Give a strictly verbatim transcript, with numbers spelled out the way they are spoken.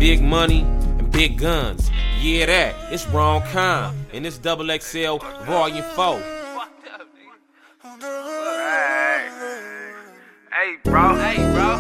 big money and big guns. Yeah, that. It's wrong kind. And it's double X L volume four. Hey, bro.